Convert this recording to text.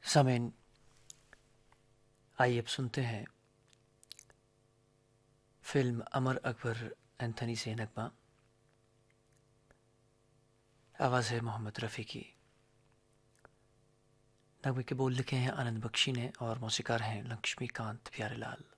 सामीन, आइए अब सुनते हैं फिल्म अमर अकबर एंथनी से नगमा। आवाज़ है मोहम्मद रफ़ी की। नगमे के बोल लिखे हैं आनंद बख्शी ने और मौसीकार हैं लक्ष्मीकांत प्यारेलाल।